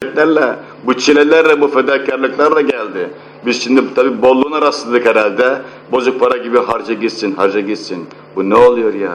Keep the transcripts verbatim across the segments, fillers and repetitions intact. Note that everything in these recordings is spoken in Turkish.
gayretlerle, bu çilelerle, bu fedakarlıklarla geldi. Biz şimdi tabii bolluğuna rastladık herhalde. Bozuk para gibi harca gitsin, harca gitsin. Bu ne oluyor ya?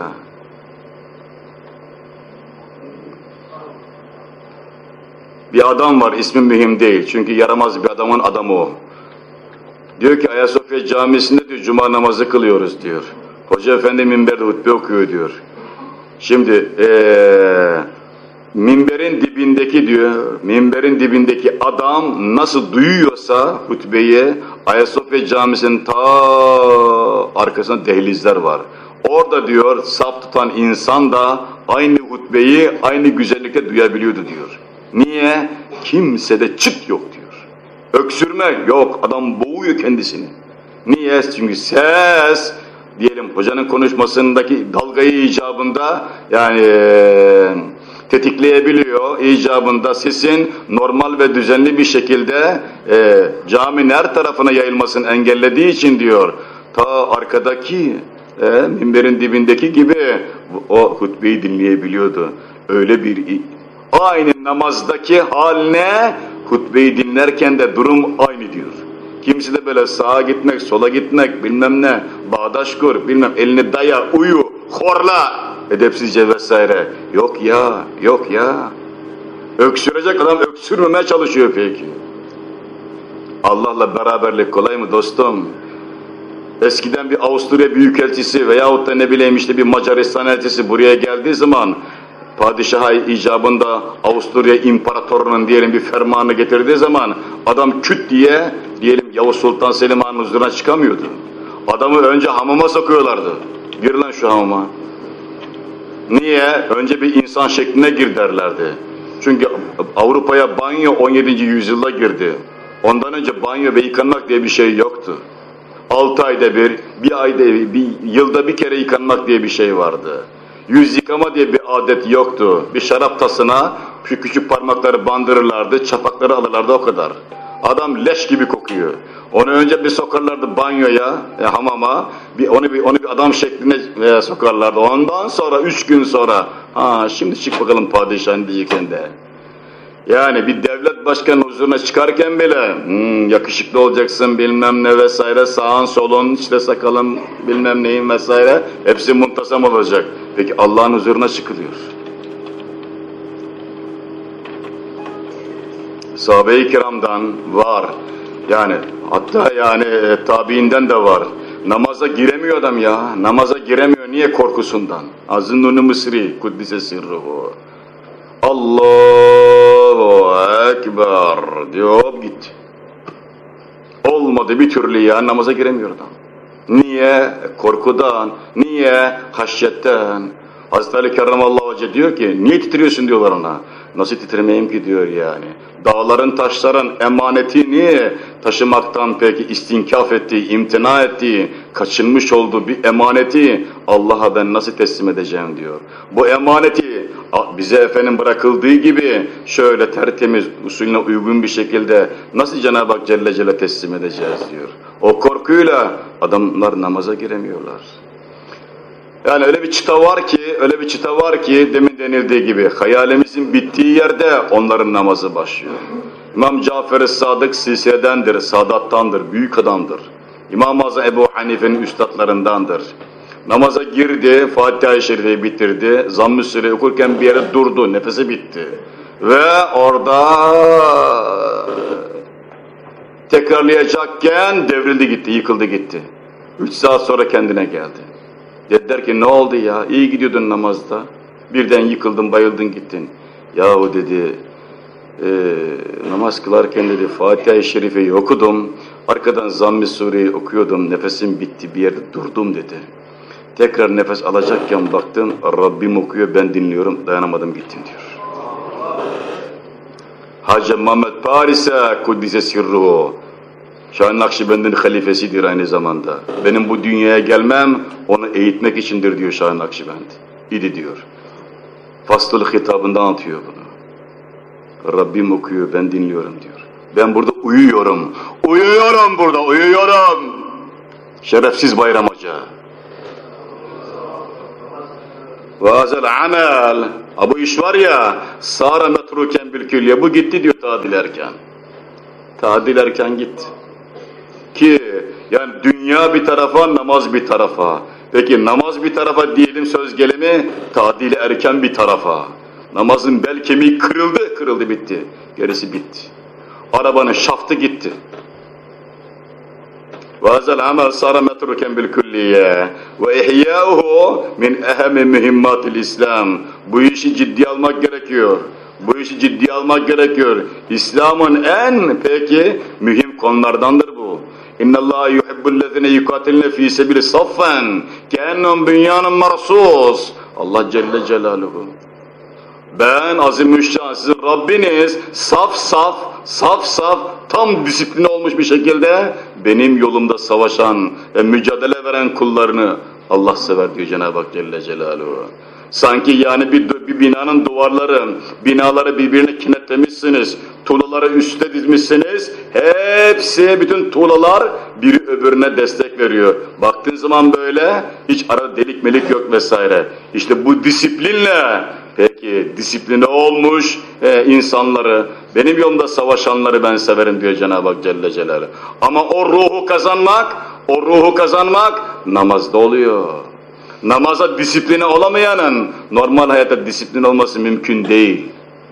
Bir adam var, ismi mühim değil. Çünkü yaramaz bir adamın adamı o. Diyor ki Ayasofya Camisi'nde diyor cuma namazı kılıyoruz diyor. Hoca efendi minberde hutbe okuyor diyor. Şimdi ee, minberin dibindeki diyor, minberin dibindeki adam nasıl duyuyorsa hutbeyi, Ayasofya Camisi'nin ta arkasında dehlizler var. Orada diyor saf tutan insan da aynı hutbeyi aynı güzellikte duyabiliyordu diyor. Niye? Kimsede çıt yok diyor. Öksürme yok, adam boğuyor kendisini. Niye? Çünkü ses, diyelim hocanın konuşmasındaki dalgayı icabında yani e, tetikleyebiliyor, icabında sesin normal ve düzenli bir şekilde e, caminin her tarafına yayılmasını engellediği için diyor, ta arkadaki e, minberin dibindeki gibi o hutbeyi dinleyebiliyordu. Öyle bir aynı namazdaki haline hutbeyi dinlerken de durum aynı diyor. Kimisi de böyle sağa gitmek, sola gitmek, bilmem ne, bağdaş kur, bilmem elini daya, uyu, horla, edepsizce vesaire. Yok ya, yok ya. Öksürecek adam öksürmemeye çalışıyor peki. Allah'la beraberlik kolay mı dostum? Eskiden bir Avusturya Büyükelçisi veyahut da ne bileyim işte bir Macaristan elçisi buraya geldiği zaman padişaha icabında Avusturya İmparatorunun diyelim bir fermanı getirdiği zaman adam küt diye diyelim Yavuz Sultan Selim Han'ın huzuruna çıkamıyordu. Adamı önce hamama sokuyorlardı. Gir lan şu hamama. Niye? Önce bir insan şekline gir derlerdi. Çünkü Avrupa'ya banyo on yedinci yüzyılda girdi. Ondan önce banyo ve yıkanmak diye bir şey yoktu. Altı ayda bir, bir ayda bir, yılda bir kere yıkanmak diye bir şey vardı. Yüz yıkama diye bir adet yoktu. Bir şarap tasına şu küçük parmakları bandırırlardı, çapakları alırlardı o kadar. Adam leş gibi kokuyor. Onu önce bir sokarlardı banyoya, e, hamama, bir, onu bir onu bir adam şekline e, sokarlardı. Ondan sonra üç gün sonra, ha şimdi çık bakalım padişahın diyecekken de. Yani bir devlet başkanı huzuruna çıkarken bile hmm, yakışıklı olacaksın bilmem ne vesaire, sağın solun işte sakalın bilmem neyin vesaire hepsi muntazam olacak. Peki Allah'ın huzuruna çıkılıyor. Sahabe-i kiramdan var. Yani hatta yani e, tabiinden de var. Namaza giremiyor adam ya. Namaza giremiyor. Niye? Korkusundan. Azın-ı Mısri kuddise sirruhu. Allahu Ekber diyor gitti. Olmadı bir türlü ya, namaza giremiyor adam. Niye? Korkudan. Niye? Haşyetten. Hazreti Ali Kerramallahu Hoca diyor ki, niye titriyorsun diyorlar ona. Nasıl titremeyeyim ki diyor yani. Dağların taşların emanetini taşımaktan peki istinkaf ettiği, imtina ettiği, kaçınmış olduğu bir emaneti Allah'a ben nasıl teslim edeceğim diyor. Bu emaneti bize efendim bırakıldığı gibi şöyle tertemiz, usulüne uygun bir şekilde nasıl Cenab-ı Hak Celle Celle teslim edeceğiz diyor. O korkuyla adamlar namaza giremiyorlar. Yani öyle bir çıta var ki, öyle bir çıta var ki demin denildiği gibi hayalimizin bittiği yerde onların namazı başlıyor. İmam Cafer-i Sadık silsiledendir, Sadat'tandır, büyük adamdır. İmam-ı Azam Ebu Hanife'nin üstadlarındandır. Namaza girdi, Fatiha-i Şerife'yi bitirdi, Zamm-ı Süreyi okurken bir yere durdu, nefesi bitti. Ve orada tekrarlayacakken devrildi gitti, yıkıldı gitti. Üç saat sonra kendine geldi. Dediler ki ne oldu ya, iyi gidiyordun namazda, birden yıkıldın, bayıldın gittin. Yahu dedi, e, namaz kılarken dedi Fatiha-i Şerife'yi okudum, arkadan Zamm-ı Sureyi okuyordum, nefesim bitti, bir yerde durdum dedi. Tekrar nefes alacakken baktım, Rabbim okuyor, ben dinliyorum, dayanamadım gittim diyor. Hacı Muhammed Paris'e kuddise sirruhu, Şah-ı Nakşibend'in halifesidir aynı zamanda. Benim bu dünyaya gelmem onu eğitmek içindir diyor Şah-ı Nakşibend. İdi diyor. Fasıl hitabında anlatıyor bunu. Rabbim okuyor, ben dinliyorum diyor. Ben burada uyuyorum. Uyuyorum burada, uyuyorum. Şerefsiz Bayram Hoca. Ve hazel amel. Bu iş var ya, sâre metruken bil külliye. Bu gitti diyor tadil erken. Tadil erken gitti. Ki yani dünya bir tarafa, namaz bir tarafa. Peki namaz bir tarafa diyelim söz gelimi, tadil erken bir tarafa. Namazın bel kemiği kırıldı, kırıldı bitti. Gerisi bitti. Arabanın şaftı gitti. وَهَذَا الْعَمَلْ صَارَ مَتْرُكًا بِالْكُلِّيَّةِ وَاِحْيَاؤُهُ مِنْ اَهَمِ مُهِمَّاتِ الْاِسْلَامِ. Bu işi ciddiye almak gerekiyor. Bu işi ciddiye almak gerekiyor. İslam'ın en peki mühim konulardandır bu. اِنَّ اللّٰهَ يُحِبُّ الَّذِينَ يُقَاتِلْنَ ف۪ي سَبِيلِ صَفًّا كَاَنَّهُمْ بُنْيَانٌ مَرْصُوصٌ. Allah Celle Celaluhu. Ben Azimüşşan sizin Rabbiniz saf saf, saf saf, tam disipline olmuş bir şekilde benim yolumda savaşan ve mücadele veren kullarını Allah sever diyor Cenab-ı Hak Celle Celaluhu. Sanki yani bir, bir binanın duvarları, binaları birbirine kinetlemişsiniz, tuğlaları üstte dizmişsiniz, hepsi, bütün tuğlalar biri öbürüne destek veriyor. Baktığın zaman böyle, hiç arada delik melik yok vesaire. İşte bu disiplinle, peki disipline olmuş e, insanları, benim yolumda savaşanları ben severim diyor Cenab-ı Hak Celle Celaluhu. Ama o ruhu kazanmak, o ruhu kazanmak namazda oluyor. Namaza disipline olamayanın normal hayatta disiplin olması mümkün değil.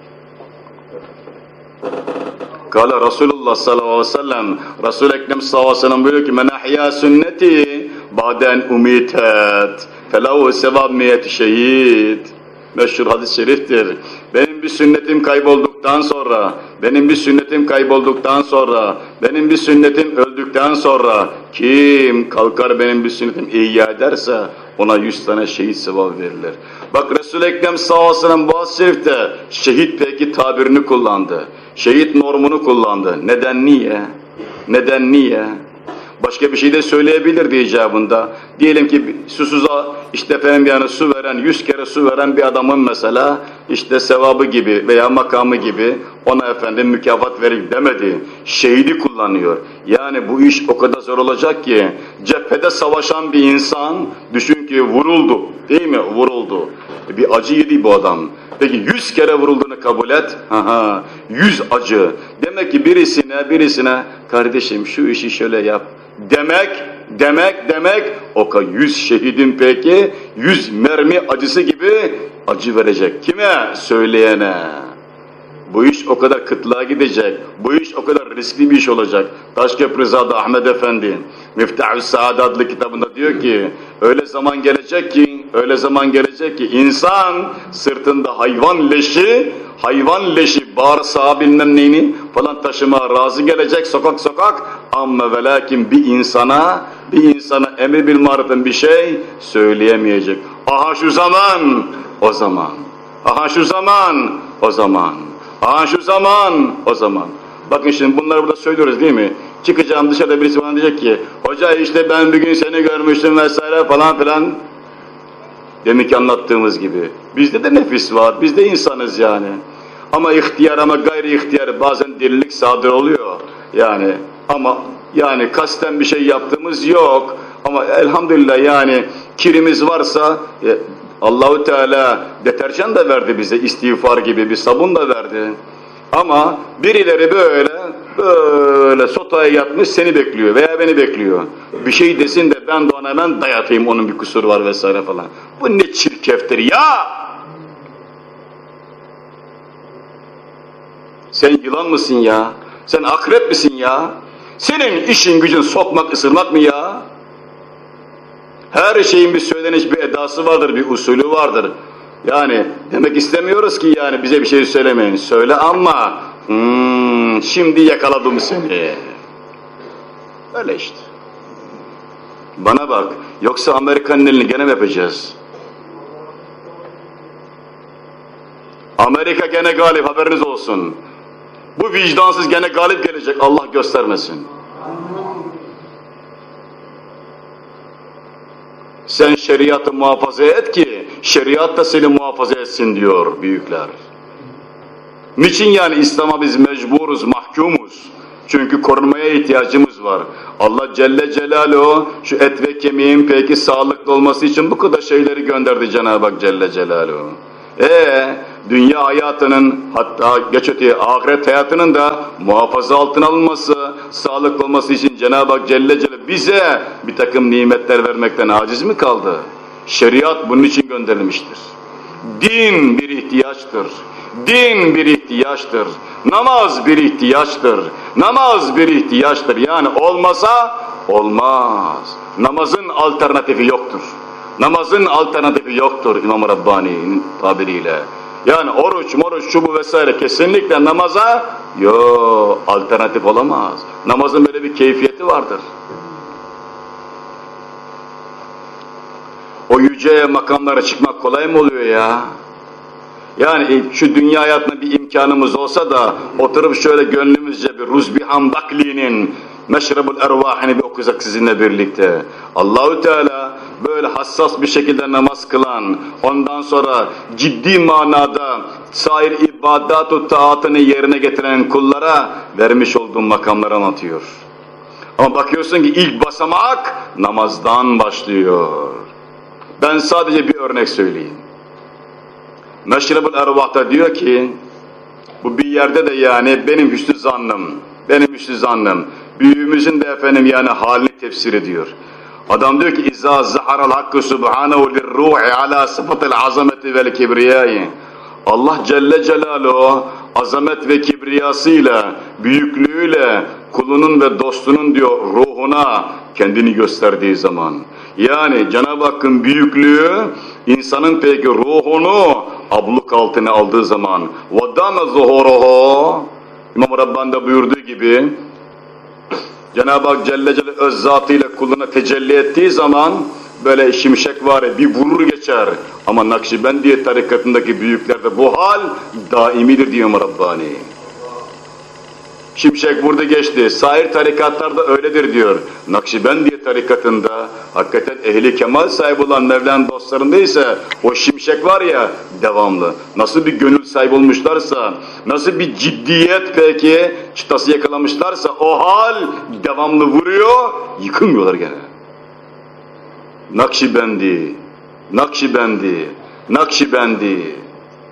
Kâle Resulullah sallallahu aleyhi ve sellem, Resul-i Ekrem sallallahu aleyhi ve sellem buyuruyor ki men ahya sünneti ba'den umitet felehu sevab miyeti şehid. Meşhur hadis-i şeriftir. Benim bir sünnetim kaybolduktan sonra, benim bir sünnetim kaybolduktan sonra, benim bir sünnetim öldükten sonra kim kalkar benim bir sünnetim ihya ederse ona yüz tane şehit sevabı verilir. Bak Resul-i Ekrem sallallahu aleyhi ve sellem bu hadis-i şerifte şehit peki tabirini kullandı. Şehit normunu kullandı. Neden niye? Neden niye? Başka bir şey de söyleyebilirdi icabında. Diyelim ki susuza işte efendim yani su veren, yüz kere su veren bir adamın mesela işte sevabı gibi veya makamı gibi ona efendim mükafat verir demedi. Şehidi kullanıyor. Yani bu iş o kadar zor olacak ki cephede savaşan bir insan düşün ki vuruldu değil mi? Vuruldu. Bir acı yedi bu adam. Peki yüz kere vurulduğunu kabul et. Aha, yüz acı. Demek ki birisine birisine kardeşim şu işi şöyle yap. Demek, demek, demek o kadar yüz şehidin peki yüz mermi acısı gibi acı verecek. Kime? Söyleyene. Bu iş o kadar kıtlığa gidecek. Bu iş o kadar riskli bir iş olacak. Taşköprüzade Ahmet Efendi Miftah-ı Saade adlı kitabında diyor ki öyle zaman gelecek ki öyle zaman gelecek ki insan sırtında hayvan leşi hayvan leşi bağırsağı bilmem neyini falan taşıma razı gelecek sokak sokak ama ve lakin bir insana bir insana emri bil marufun bir şey söyleyemeyecek. Aha şu zaman o zaman. Aha şu zaman o zaman. Aha şu zaman o zaman. Bakın şimdi bunları burada söylüyoruz değil mi? Çıkacağım dışarıda birisi bana diyecek ki hoca işte ben bir gün seni görmüştüm vesaire falan filan. Demek ki anlattığımız gibi. Bizde de nefis var, biz de insanız yani. Ama ihtiyar ama gayri ihtiyar bazen delilik sadır oluyor. Yani ama yani kasten bir şey yaptığımız yok. Ama elhamdülillah yani kirimiz varsa e, Allahu Teala deterjan da verdi bize, istiğfar gibi bir sabun da verdi. Ama birileri böyle böyle sotaya yatmış seni bekliyor veya beni bekliyor. Bir şey desin de ben de ona hemen dayatayım onun bir kusuru var vesaire falan. Bu ne çirkeftir ya! Sen yılan mısın ya? Sen akrep misin ya? Senin işin gücün sokmak, ısırmak mı ya? Her şeyin bir söyleniş, bir edası vardır, bir usulü vardır. Yani demek istemiyoruz ki yani bize bir şey söylemeyin. Söyle ama hmm, şimdi yakaladım seni. Öyle işte. Bana bak, yoksa Amerika'nın elini gene mi yapacağız? Amerika gene galip, haberiniz olsun. Bu vicdansız gene galip gelecek, Allah göstermesin. Sen şeriatı muhafaza et ki şeriat da seni muhafaza etsin diyor büyükler. Niçin yani İslam'a biz mecburuz, mahkumuz? Çünkü korunmaya ihtiyacımız var. Allah Celle Celaluhu şu et ve kemiğin peki sağlıklı olması için bu kadar şeyleri gönderdi Cenab-ı Hak Celle Celaluhu. Eee dünya hayatının, hatta geç öteye ahiret hayatının da muhafaza altına alınması, sağlıklı olması için Cenab-ı Hak Celle Celle bize bir takım nimetler vermekten aciz mi kaldı? Şeriat bunun için gönderilmiştir. Din bir ihtiyaçtır. Din bir ihtiyaçtır. Namaz bir ihtiyaçtır. Namaz bir ihtiyaçtır. Yani olmasa olmaz. Namazın alternatifi yoktur. Namazın alternatifi yoktur İmam-ı Rabbani'nin tabiriyle. Yani oruç, moruç, şu bu vesaire kesinlikle namaza yo alternatif olamaz. Namazın böyle bir keyfiyeti vardır. O yüce makamlara çıkmak kolay mı oluyor ya? Yani şu dünya hayatında bir imkanımız olsa da oturup şöyle gönlümüzce bir Ruzbihan Bakli'nin Meşrebul Ervahini bir okusak sizinle birlikte. Allahü Teala böyle hassas bir şekilde namaz kılan, ondan sonra ciddi manada sair ibadat-ı taatını yerine getiren kullara vermiş olduğu makamları anlatıyor. Ama bakıyorsun ki ilk basamak namazdan başlıyor. Ben sadece bir örnek söyleyeyim. Meşrebul Ervah'ta diyor ki, bu bir yerde de yani benim hüsnü zannım, benim hüsnü zannım, büyüğümüzün de efendim yani halini tefsir ediyor. Adam diyor ki, İzâ zaharal hakkı subhânehu lirruhi alâ sıfatil azameti vel kibriyâi. Allah Celle Celaluhu azamet ve kibriyasıyla, büyüklüğüyle kulunun ve dostunun diyor ruhuna kendini gösterdiği zaman. Yani Cenab-ı Hakk'ın büyüklüğü insanın peki ruhunu abluk altına aldığı zaman وَدَّامَ ظُهُورُهُ İmam-ı Rabbani'de buyurduğu gibi Cenab-ı Hak Celle Celle öz zatıyla kuluna tecelli ettiği zaman böyle şimşek var ya bir vurur geçer. Ama Nakşibendiye tarikatındaki büyüklerde bu hal daimidir diyor İmam Rabbani. Şimşek vurdu geçti. Sair tarikatlarda öyledir diyor. Nakşibendiye tarikatında hakikaten ehli kemal sahibi olan Mevla'nın dostlarında ise o şimşek var ya devamlı. Nasıl bir gönül sahibi olmuşlarsa, nasıl bir ciddiyet peki çıtası yakalamışlarsa o hal devamlı vuruyor, yıkılmıyorlar gene. Nakşibendi, Nakşibendi, Nakşibendi.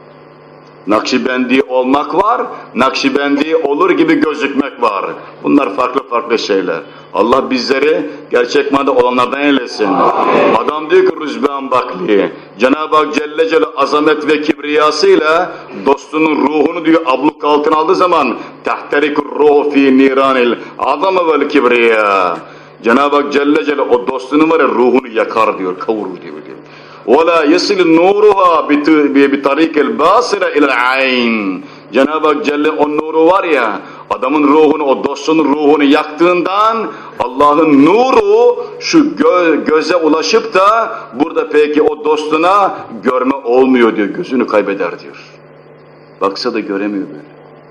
Nakşibendi olmak var, Nakşibendi olur gibi gözükmek var. Bunlar farklı farklı şeyler. Allah bizleri gerçek manada olanlardan eylesin. Amin. Adam diyor ki Ruzbihan Bakli, Cenab-ı Hak Celle Celle azamet ve kibriyasıyla dostunun ruhunu diyor abluk altına aldığı zaman tehterikur ruhu fi niranil azame vel kibriya. Cenab-ı Hak Celle Celle o dostunun var ya ruhunu yakar diyor, kavurur diyor. وَلَا يَسِلُ نُورُهَا بِطَرِيقِ الْبَاسِرَ اِلَى الْعَيْنِ Cenab-ı Hak Celle o nuru var ya, adamın ruhunu, o dostunun ruhunu yaktığından Allah'ın nuru şu gö göze ulaşıp da burada peki o dostuna görme olmuyor diyor, gözünü kaybeder diyor. Baksa da göremiyor böyle.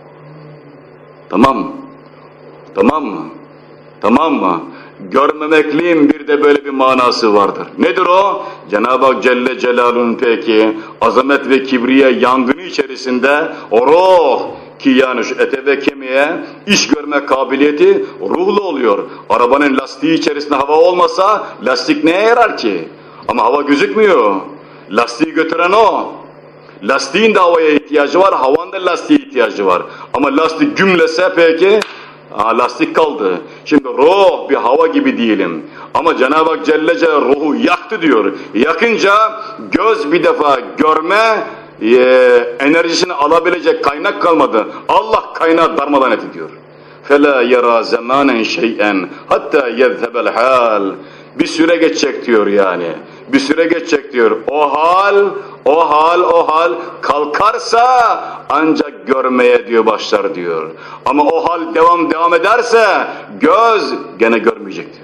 Tamam mı? Tamam mı? Tamam mı? Görmemekliğin bir de böyle bir manası vardır. Nedir o? Cenab-ı Hak Celle Celaluhu'nun peki azamet ve kibriye yangını içerisinde o ruh ki yani şu ete ve kemiğe iş görme kabiliyeti ruhlu oluyor. Arabanın lastiği içerisinde hava olmasa lastik neye yarar ki? Ama hava gözükmüyor. Lastiği götüren o. Lastiğin de havaya ihtiyacı var, havanın da lastiğe ihtiyacı var. Ama lastik gümlese peki Aa, lastik kaldı. Şimdi ruh bir hava gibi diyelim. Ama Cenab-ı Hak Celle Celle ruhu yaktı diyor. Yakınca göz bir defa görme e, enerjisini alabilecek kaynak kalmadı. Allah kaynağı darmadan et diyor. فَلَا يَرَى زَمَانًا شَيْئًا حَتَّى يَذْهَبَ الْحَالِ Bir süre geçecek diyor yani. Bir süre geçecek diyor. O hal, o hal, o hal kalkarsa ancak görmeye diyor başlar diyor. Ama o hal devam devam ederse göz gene görmeyecek diyor.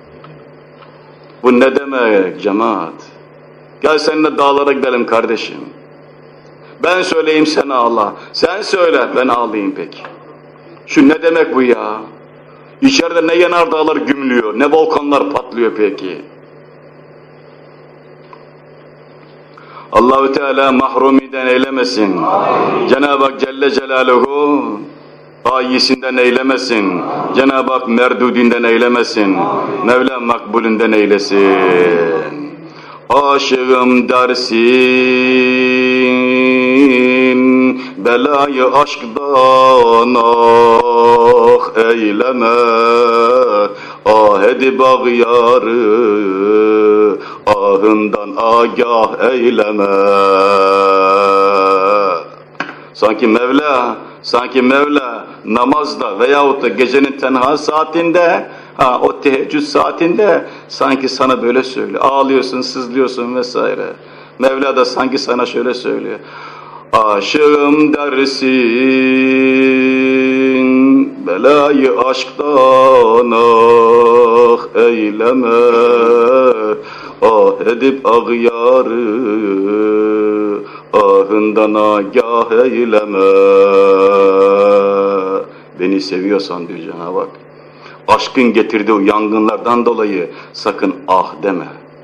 Bu ne demek cemaat? Gel seninle dağlara gidelim kardeşim. Ben söyleyeyim sen ağla. Sen söyle ben ağlayayım peki. Şu ne demek bu ya? İçeride ne yanardağlar gümlüyor, ne volkanlar patlıyor peki. Allahü Teala mahrumiden eylemesin. Cenab-ı Hak Celle Celaluhu ayisinden eylemesin. Cenab-ı Hak merdudinden eylemesin. Mevla makbulünden eylesin. Aşığım dersin belayı aşkdan ah eyleme, ah edip ağyarı ahından agah eyleme. Sanki Mevla, sanki Mevla namazda veyahut da gecenin tenha saatinde, ha o teheccüd saatinde sanki sana böyle söylüyor. Ağlıyorsun, sızlıyorsun vesaire. Mevla da sanki sana şöyle söylüyor. Aşığım dersin, belayı aşktan ah eyleme, ah edip ağyarı ahından agah eyleme. Beni seviyorsan diyor Cenab-ı Hak, aşkın getirdiği o yangınlardan dolayı sakın ah deme.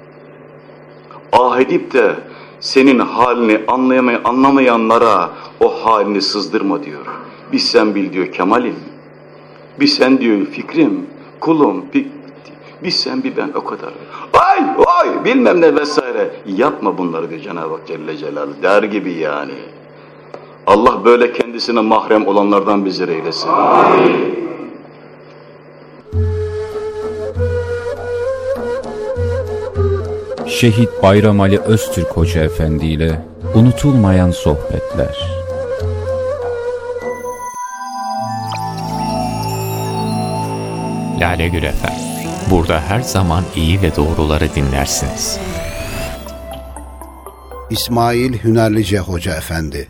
Ah edip de senin halini anlayamayan, anlamayanlara o halini sızdırma diyor. Bir sen bil diyor Kemal'im. Bir sen diyor fikrim, kulum, bir, bir sen bir ben o kadar. Ay ay bilmem ne vesaire. Yapma bunları diyor Cenab-ı Hak Celle Celaluhu. Der gibi yani. Allah böyle kendisine mahrem olanlardan bizleri eylesin. Amin. Şehit Bayram Ali Öztürk Hoca Efendi ile unutulmayan sohbetler. Lale Gül Efem. Burada her zaman iyi ve doğruları dinlersiniz. İsmail Hünerlice Hoca Efendi.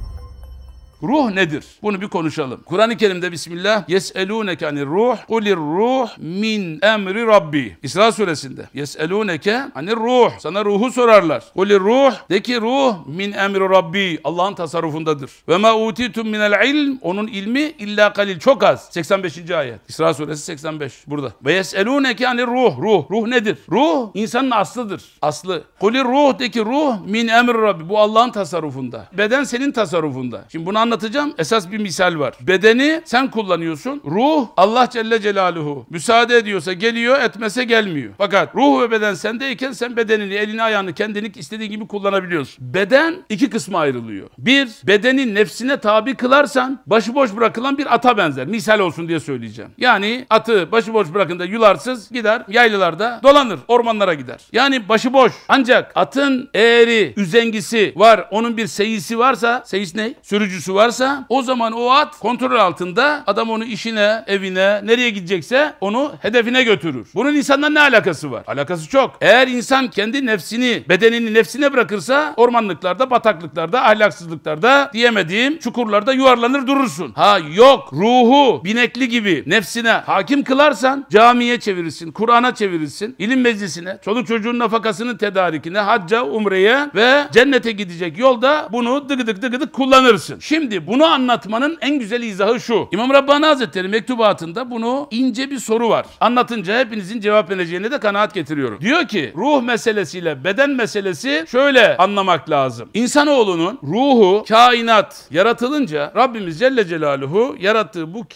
Ruh nedir? Bunu bir konuşalım. Kur'an-ı Kerim'de Bismillah yes'elûneke anir ruh kulir ruh min emri rabbi. İsra suresinde yes'elûneke anir ruh. Sana ruhu sorarlar. Kulir ruh de ki ruh min emri rabbi. Allah'ın tasarrufundadır. Ve ma utitum minel ilm. Onun ilmi illa kalil. Çok az. seksen beşinci ayet. İsra suresi seksen beş. Burada. Ve yes'elûneke anir ruh. Ruh. Ruh nedir? Ruh insanın aslıdır. Aslı. Kulir ruh de ki ruh min emri rabbi. Bu Allah'ın tasarrufunda. Beden senin tasarrufunda. Şimdi bunu anlatacağım. Esas bir misal var. Bedeni sen kullanıyorsun. Ruh Allah Celle Celaluhu müsaade ediyorsa geliyor, etmese gelmiyor. Fakat ruh ve beden sendeyken sen bedenini, elini, ayağını, kendini istediğin gibi kullanabiliyorsun. Beden iki kısma ayrılıyor. Bir, bedeni nefsine tabi kılarsan başıboş bırakılan bir ata benzer. Misal olsun diye söyleyeceğim. Yani atı başıboş bırakında yularsız gider, yaylalarda dolanır, ormanlara gider. Yani başıboş. Ancak atın eğri, üzengisi var, onun bir seyisi varsa, seyis ne? Sürücüsü var. O zaman o at kontrol altında, adam onu işine, evine, nereye gidecekse onu hedefine götürür. Bunun insanla ne alakası var? Alakası çok. Eğer insan kendi nefsini, bedenini nefsine bırakırsa ormanlıklarda, bataklıklarda, ahlaksızlıklarda, diyemediğim çukurlarda yuvarlanır durursun. Ha yok, ruhu binekli gibi nefsine hakim kılarsan camiye çevirirsin, Kur'an'a çevirirsin, ilim meclisine, çoluk çocuğun nafakasının tedarikine, hacca, umreye ve cennete gidecek yolda bunu dıgıdık dıgıdık kullanırsın. Şimdi bunu anlatmanın en güzel izahı şu. İmam Rabbani Hazretleri mektubatında bunu ince bir soru var. Anlatınca hepinizin cevap vereceğine de kanaat getiriyorum. Diyor ki ruh meselesiyle beden meselesi şöyle anlamak lazım. İnsanoğlunun ruhu, kainat yaratılınca Rabbimiz Celle Celaluhu yarattığı bu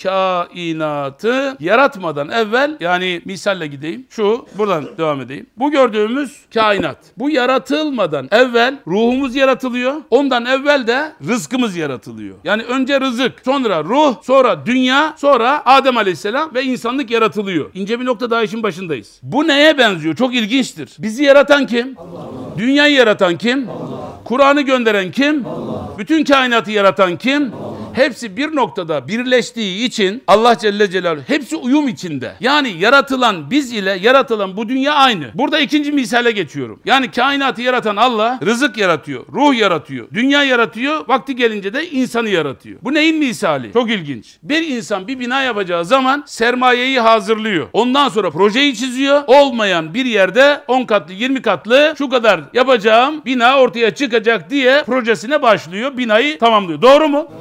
kainatı yaratmadan evvel, yani misalle gideyim. Şu buradan devam edeyim. Bu gördüğümüz kainat. Bu yaratılmadan evvel ruhumuz yaratılıyor. Ondan evvel de rızkımız yaratılıyor. Yani önce rızık, sonra ruh, sonra dünya, sonra Adem Aleyhisselam ve insanlık yaratılıyor. İnce bir nokta daha işin başındayız. Bu neye benziyor? Çok ilginçtir. Bizi yaratan kim? Allah. Dünyayı yaratan kim? Kur'an'ı gönderen kim? Allah. Bütün kainatı yaratan kim? Allah. Hepsi bir noktada birleştiği için Allah Celle Celaluhu hepsi uyum içinde. Yani yaratılan biz ile yaratılan bu dünya aynı. Burada ikinci misale geçiyorum. Yani kainatı yaratan Allah rızık yaratıyor, ruh yaratıyor, dünya yaratıyor, vakti gelince de insanı yaratıyor. Bu neyin misali? Çok ilginç. Bir insan bir bina yapacağı zaman sermayeyi hazırlıyor. Ondan sonra projeyi çiziyor. Olmayan bir yerde on katlı, yirmi katlı şu kadar yapacağım bina ortaya çıkacak diye projesine başlıyor. Binayı tamamlıyor. Doğru mu? Doğru. Bu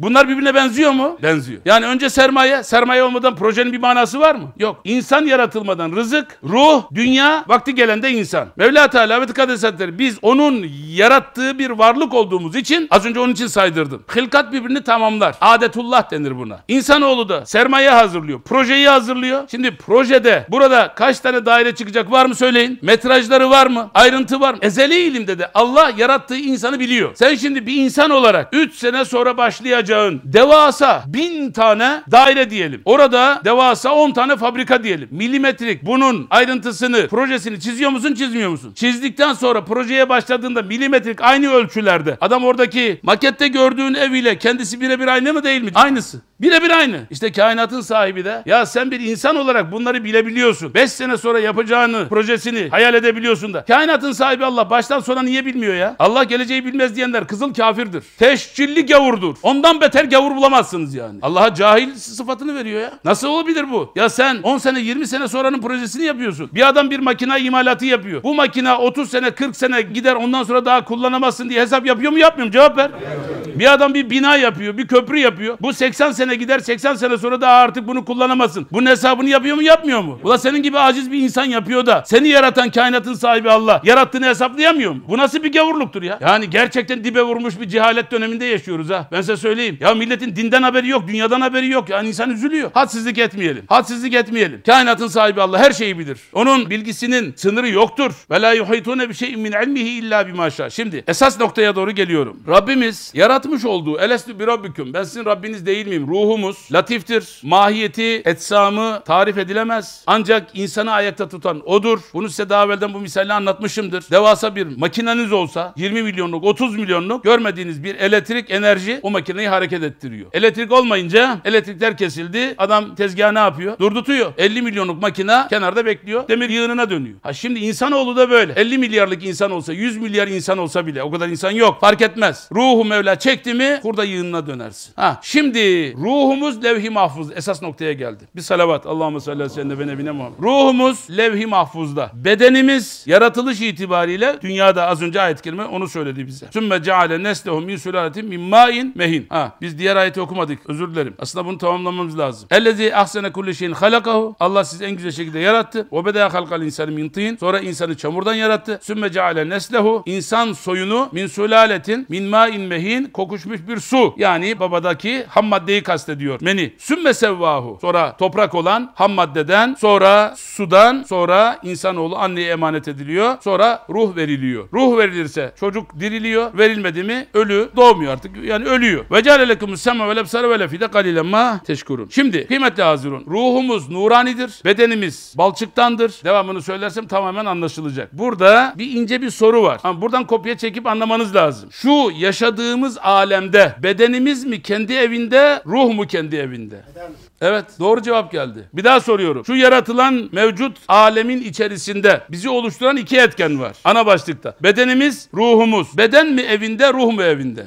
Bunlar birbirine benziyor mu? Benziyor. Yani önce sermaye, sermaye olmadan projenin bir manası var mı? Yok. İnsan yaratılmadan rızık, ruh, dünya, vakti gelende insan. Mevla Teala ve Tekaddes Hazretleri biz onun yarattığı bir varlık olduğumuz için az önce onun için saydırdım. Hılkat birbirini tamamlar. Adetullah denir buna. İnsanoğlu da sermaye hazırlıyor. Projeyi hazırlıyor. Şimdi projede burada kaç tane daire çıkacak var mı söyleyin? Metrajları var mı? Ayrıntı var mı? Ezeli ilimde de Allah yarattığı insanı biliyor. Sen şimdi bir insan olarak üç sene sonra başlayacağın devasa bin tane daire diyelim. Orada devasa on tane fabrika diyelim. Milimetrik bunun ayrıntısını, projesini çiziyor musun, çizmiyor musun? Çizdikten sonra projeye başladığında milimetrik aynı ölçülerde. Adam oradaki makette gördüğün eviyle kendisi birebir aynı mı değil mi? Aynısı. Birebir aynı. İşte kainatın sahibi de ya sen bir insan olarak bunları bilebiliyorsun. beş sene sonra yapacağını, projesini hayal edebiliyorsun da. Kainatın sahibi Allah baştan sona niye bilmiyor ya? Allah geleceği bilmez diyenler kızıl kafirdir. Teşcilli gavurdur. Ondan beter gavur bulamazsınız yani. Allah'a cahil sıfatını veriyor ya. Nasıl olabilir bu? Ya sen on sene yirmi sene sonranın projesini yapıyorsun. Bir adam bir makine imalatı yapıyor. Bu makine otuz sene kırk sene gider ondan sonra daha kullanamazsın diye hesap yapıyor mu yapmıyor mu? Cevap ver. Bir adam bir bina yapıyor, bir köprü yapıyor. Bu seksen sene gider, seksen sene sonra daha artık bunu kullanamazsın. Bunun hesabını yapıyor mu, yapmıyor mu? Ula senin gibi aciz bir insan yapıyor da seni yaratan kainatın sahibi Allah yarattığını hesaplayamıyor mu? Bu nasıl bir gavurluktur ya? Yani gerçekten dibe vurmuş bir cehalet döneminde yaşıyoruz ha. Ben size söyleyeyim. Ya milletin dinden haberi yok, dünyadan haberi yok. Yani insan üzülüyor. Hadsizlik etmeyelim. Hadsizlik etmeyelim. Kainatın sahibi Allah her şeyi bilir. Onun bilgisinin sınırı yoktur. Ve la yuhitune bi şey'in min ilmihi illa bima şa. Şimdi esas noktaya doğru geliyorum. Rabbimiz yaratmış olduğu elestü bi rabbiküm. Ben sizin Rabbiniz değil miyim? Ruhumuz latiftir. Mahiyeti, etsamı tarif edilemez. Ancak insanı ayakta tutan odur. Bunu size daha evvelden bu misalle anlatmışımdır. Devasa bir makineniz olsa yirmi milyonluk, otuz milyonluk görmediğiniz bir elektrik enerji o makineyi hareket ettiriyor. Elektrik olmayınca elektrikler kesildi. Adam tezgahı ne yapıyor? Durdutuyor. elli milyonluk makine kenarda bekliyor. Demir yığınına dönüyor. Ha şimdi insanoğlu da böyle. elli milyarlık insan olsa, yüz milyar insan olsa bile o kadar insan yok. Fark etmez. Ruhu Mevla çekti mi hurda yığınına dönersin. Ha şimdi ruhumuz levh-i mahfuz. Esas noktaya geldi. Bir salavat. Allahümme salli aleyhi ve sellem ve nebine Muhammed. Ruhumuz levh-i mahfuzda. Bedenimiz yaratılış itibariyle dünyada az önce ayet-i kerime onu söyledi bize. Sümme ceale neslehu min sülaletin min ma'in mehin. Ha biz diğer ayeti okumadık. Özür dilerim. Aslında bunu tamamlamamız lazım. Ellezî ahsene kulli şeyin halakahu. Allah sizi en güzel şekilde yarattı. Ve bedâ halkal insanı min tin. Sonra insanı çamurdan yarattı. Sümme ceale neslehu. İnsan soyunu min sülaletin min ma'in mehin. Kokuşmuş bir su. Yani babadaki ham maddeyi kastediyor. Meni. Sümme sevvahu. Sonra toprak olan ham maddeden, sonra sudan, sonra insanoğlu anneye emanet ediliyor. Sonra ruh veriliyor. Ruh verilirse çocuk diriliyor. Verilmedi mi ölü doğmuyor artık. Yani ölüyor. Ve cealelekumus sema vel ebsara vel efide kalilen ma teşkurun. Şimdi kıymetli hazirun. Ruhumuz nuranidir. Bedenimiz balçıktandır. Devamını söylersem tamamen anlaşılacak. Burada bir ince bir soru var. Ama buradan kopya çekip anlamanız lazım. Şu yaşadığımız alemde bedenimiz mi kendi evinde, ruh mu kendi evinde? Evet, doğru cevap geldi. Bir daha soruyorum. Şu yaratılan mevcut alemin içerisinde bizi oluşturan iki etken var. Ana başlıkta. Bedenimiz, ruhumuz. Beden mi evinde, ruh mu evinde?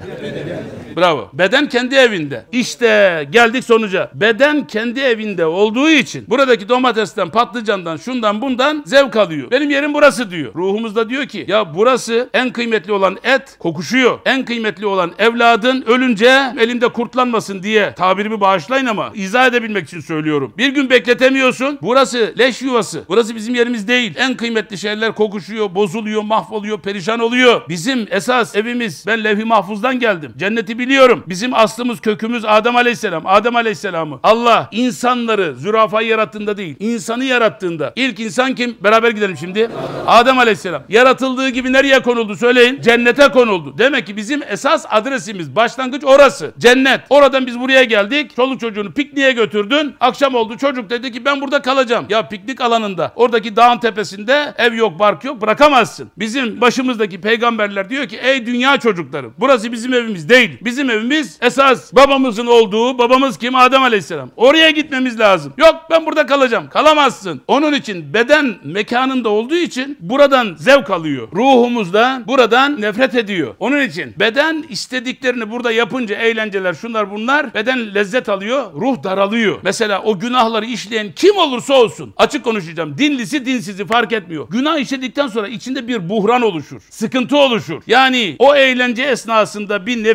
Bravo. Beden kendi evinde. İşte geldik sonuca. Beden kendi evinde olduğu için buradaki domatesten, patlıcandan, şundan bundan zevk alıyor. Benim yerim burası diyor. Ruhumuz da diyor ki ya burası en kıymetli olan et kokuşuyor. En kıymetli olan evladın ölünce elimde kurtlanmasın diye tabirimi bağışlayın ama izah edebilmek için söylüyorum. Bir gün bekletemiyorsun. Burası leş yuvası. Burası bizim yerimiz değil. En kıymetli şeyler kokuşuyor, bozuluyor, mahvoluyor, perişan oluyor. Bizim esas evimiz, ben levh-i mahfuzdan geldim. Cenneti biliyorum. Bizim aslımız, kökümüz Adem Aleyhisselam. Adem Aleyhisselam'ı Allah insanları zürafayı yarattığında değil, insanı yarattığında. İlk insan kim? Beraber gidelim şimdi. Adem Aleyhisselam. Yaratıldığı gibi nereye konuldu söyleyin? Cennete konuldu. Demek ki bizim esas adresimiz, başlangıç orası. Cennet. Oradan biz buraya geldik. Çoluk çocuğunu pikniğe götürdün. Akşam oldu. Çocuk dedi ki ben burada kalacağım. Ya piknik alanında, oradaki dağın tepesinde ev yok, bark yok. Bırakamazsın. Bizim başımızdaki peygamberler diyor ki ey dünya çocukları. Burası bizim evimiz değil. Bizim evimiz esas babamızın olduğu, babamız kim? Adem Aleyhisselam. Oraya gitmemiz lazım. Yok ben burada kalacağım. Kalamazsın. Onun için beden mekanında olduğu için buradan zevk alıyor. Ruhumuz da buradan nefret ediyor. Onun için beden istediklerini burada yapınca eğlenceler şunlar bunlar beden lezzet alıyor, ruh daralıyor. Mesela o günahları işleyen kim olursa olsun açık konuşacağım. Dinlisi dinsizi fark etmiyor. Günah işledikten sonra içinde bir buhran oluşur. Sıkıntı oluşur. Yani o eğlence esnasında bir nefsin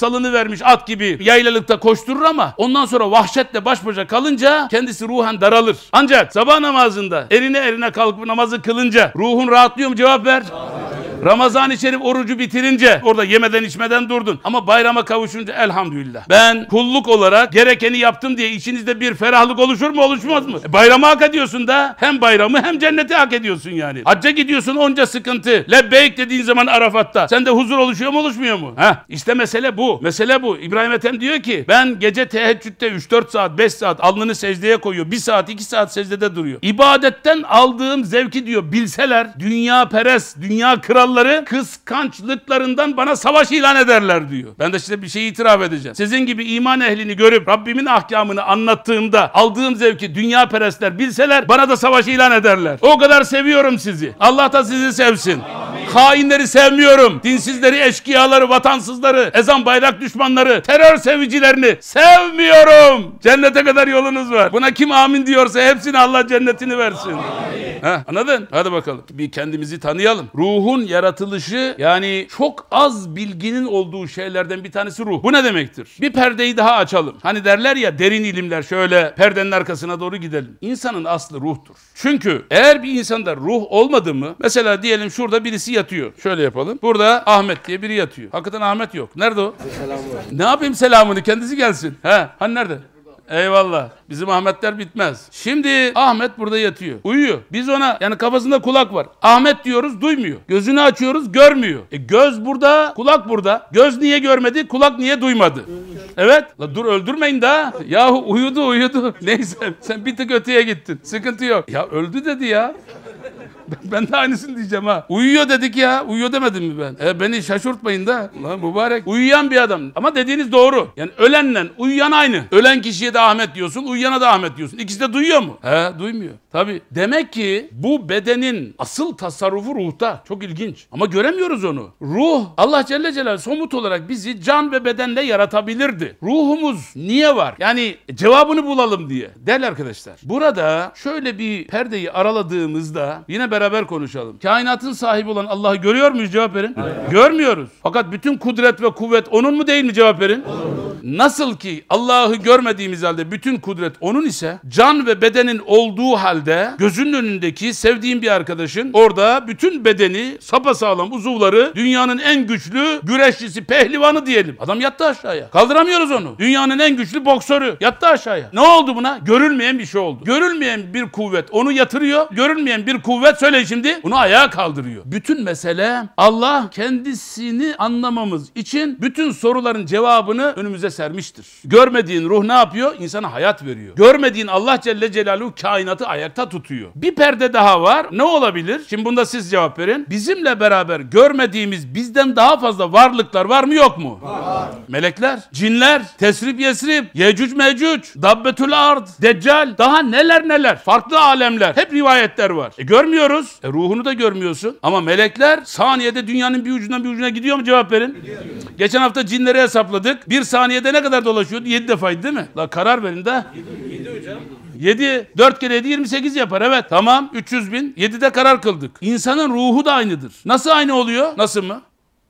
salını vermiş at gibi yaylalıkta koşturur ama ondan sonra vahşetle baş başa kalınca kendisi ruhen daralır. Ancak sabah namazında erine erine kalkıp namazı kılınca ruhun rahatlıyor mu? Cevap ver. Ramazan-ı Şerif orucu bitirince orada yemeden içmeden durdun. Ama bayrama kavuşunca elhamdülillah. Ben kulluk olarak gerekeni yaptım diye içinizde bir ferahlık oluşur mu oluşmaz mı? E, bayramı hak ediyorsun da hem bayramı hem cenneti hak ediyorsun yani. Hacca gidiyorsun onca sıkıntı. Lebbeyk dediğin zaman Arafat'ta. Sende huzur oluşuyor mu oluşmuyor mu? Heh, işte mesele bu. Mesele bu. İbrahim Ethem diyor ki ben gece teheccüde üç dört saat beş saat alnını secdeye koyuyor. bir saat iki saat secdede duruyor. İbadetten aldığım zevki diyor bilseler dünya perest, dünya kral kıskançlıklarından bana savaş ilan ederler diyor. Ben de size bir şey itiraf edeceğim. Sizin gibi iman ehlini görüp Rabbimin ahkamını anlattığımda aldığım zevki dünya perestler bilseler bana da savaş ilan ederler. O kadar seviyorum sizi. Allah da sizi sevsin. Amin. Hainleri sevmiyorum. Dinsizleri, eşkıyaları, vatansızları, ezan bayrak düşmanları, terör sevicilerini sevmiyorum. Cennete kadar yolunuz var. Buna kim amin diyorsa hepsine Allah cennetini versin. Heh, anladın? Hadi bakalım. Bir kendimizi tanıyalım. Ruhun yaratılışı yani çok az bilginin olduğu şeylerden bir tanesi ruh. Bu ne demektir? Bir perdeyi daha açalım. Hani derler ya derin ilimler şöyle perdenin arkasına doğru gidelim. İnsanın aslı ruhtur. Çünkü eğer bir insanda ruh olmadı mı mesela diyelim şurada birisi yatıyor. Şöyle yapalım. Burada Ahmet diye biri yatıyor. Hakikaten Ahmet yok. Nerede o? Selamı. Ne yapayım selamını? Kendisi gelsin. He, hani nerede? Eyvallah. Bizim Ahmetler bitmez. Şimdi Ahmet burada yatıyor. Uyuyor. Biz ona yani kafasında kulak var. Ahmet diyoruz duymuyor. Gözünü açıyoruz görmüyor. E göz burada, kulak burada. Göz niye görmedi? Kulak niye duymadı? Evet. La dur öldürmeyin daha. Yahu uyudu uyudu. Neyse sen bir tık öteye gittin. Sıkıntı yok. Ya öldü dedi ya. Ben de aynısını diyeceğim ha. Uyuyor dedik ya. Uyuyor demedim mi ben? E beni şaşırtmayın da. Ulan mübarek. Uyuyan bir adam. Ama dediğiniz doğru. Yani ölenle uyuyan aynı. Ölen kişiye de Ahmet diyorsun. Uyuyana da Ahmet diyorsun. İkisi de duyuyor mu? He duymuyor. Tabii. Demek ki bu bedenin asıl tasarrufu ruhta. Çok ilginç. Ama göremiyoruz onu. Ruh Allah Celle Celaluhu somut olarak bizi can ve bedenle yaratabilirdi. Ruhumuz niye var? Yani cevabını bulalım diye. Değerli arkadaşlar. Burada şöyle bir perdeyi araladığımızda yine beraber konuşalım. Kainatın sahibi olan Allah'ı görüyor muyuz? Cevap verin. Hayır. Görmüyoruz. Fakat bütün kudret ve kuvvet onun mu değil mi? Cevap verin. Olur. Nasıl ki Allah'ı görmediğimiz halde bütün kudret onun ise can ve bedenin olduğu halde gözünün önündeki sevdiğim bir arkadaşın orada bütün bedeni sapasağlam uzuvları dünyanın en güçlü güreşçisi pehlivanı diyelim. Adam yattı aşağıya. Kaldıramıyoruz onu. Dünyanın en güçlü boksörü yattı aşağıya. Ne oldu buna? Görülmeyen bir şey oldu. Görülmeyen bir kuvvet onu yatırıyor. Görülmeyen bir kuvvet söyle şimdi bunu ayağa kaldırıyor. Bütün mesele Allah kendisini anlamamız için bütün soruların cevabını önümüze sermiştir. Görmediğin ruh ne yapıyor? İnsana hayat veriyor. Görmediğin Allah Celle Celaluhu kainatı ayakta tutuyor. Bir perde daha var. Ne olabilir? Şimdi bunda siz cevap verin. Bizimle beraber görmediğimiz bizden daha fazla varlıklar var mı yok mu? Var. Melekler, cinler, tesrip yesrip, yecüc mecüc, dabbetül ard, deccal, daha neler neler. Farklı alemler. Hep rivayetler var. E görmüyoruz. E ruhunu da görmüyorsun. Ama melekler saniyede dünyanın bir ucundan bir ucuna gidiyor mu? Cevap verin. Gidiyor. Geçen hafta cinleri hesapladık. Bir saniyede ne kadar dolaşıyordu? Yedi defaydı değil mi? La karar verin de. Yedi hocam. yedi, dört kere yedi, yirmi sekiz yapar. Evet. Tamam. üç yüz bin. yedide karar kıldık. İnsanın ruhu da aynıdır. Nasıl aynı oluyor? Nasıl mı?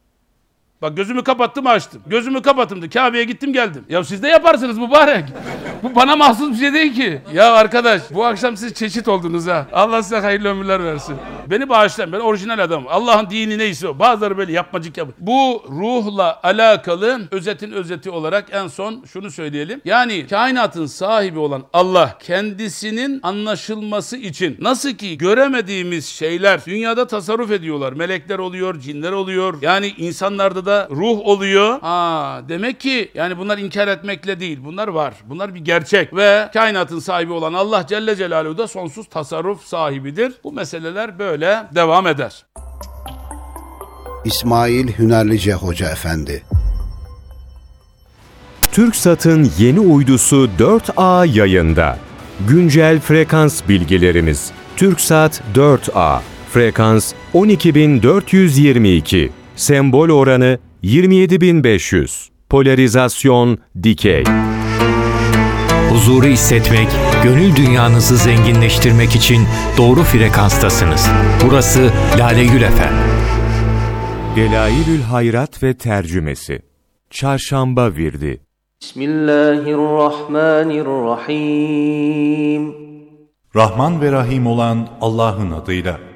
Bak gözümü kapattım açtım. Gözümü kapattım. Kabe'ye gittim geldim. Ya siz de yaparsınız mübarek. Bu bana mahsus bir şey değil ki. Ya arkadaş bu akşam siz çeşit oldunuz ha. Allah size hayırlı ömürler versin. Beni bağışlayın. Ben orijinal adamım. Allah'ın dini neyse o. Bazıları böyle yapmacık yapıyor. Bu ruhla alakalı özetin özeti olarak en son şunu söyleyelim. Yani kainatın sahibi olan Allah kendisinin anlaşılması için nasıl ki göremediğimiz şeyler dünyada tasarruf ediyorlar. Melekler oluyor, cinler oluyor. Yani insanlarda da ruh oluyor. Aa, demek ki yani bunlar inkar etmekle değil. Bunlar var. Bunlar bir gerçek. Ve kainatın sahibi olan Allah Celle Celaluhu da sonsuz tasarruf sahibidir. Bu meseleler böyle devam eder. İsmail Hünerlice Hoca Efendi. TürkSat'ın yeni uydusu dört A yayında. Güncel frekans bilgilerimiz. TürkSat dört A. Frekans on iki bin dört yüz yirmi iki. Sembol oranı yirmi yedi bin beş yüz. Polarizasyon dikey. Huzuru hissetmek, gönül dünyanızı zenginleştirmek için doğru frekanstasınız. Burası Lale Gül Efem. Delailül Hayrat ve tercümesi. Çarşamba virdi. Bismillahirrahmanirrahim. Rahman ve Rahim olan Allah'ın adıyla.